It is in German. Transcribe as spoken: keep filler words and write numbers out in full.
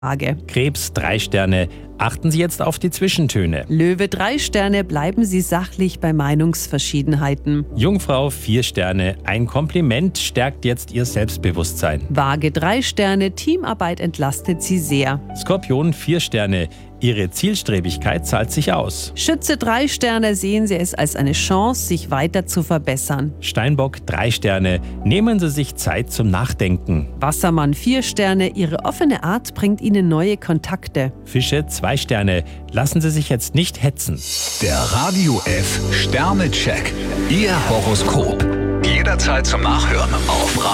Waage. Krebs drei Sterne. Achten Sie jetzt auf die Zwischentöne. Löwe drei Sterne, bleiben Sie sachlich bei Meinungsverschiedenheiten. Jungfrau vier Sterne. Ein Kompliment stärkt jetzt Ihr Selbstbewusstsein. Waage drei Sterne, Teamarbeit entlastet Sie sehr. Skorpion vier Sterne. Ihre Zielstrebigkeit zahlt sich aus. Schütze drei Sterne, sehen Sie es als eine Chance, sich weiter zu verbessern. Steinbock drei Sterne. Nehmen Sie sich Zeit zum Nachdenken. Wassermann vier Sterne, Ihre offene Art bringt Ihnen neue Kontakte. Fische zwei Sterne. Lassen Sie sich jetzt nicht hetzen. Der Radio F Sternecheck. Ihr Horoskop. Jederzeit zum Nachhören auf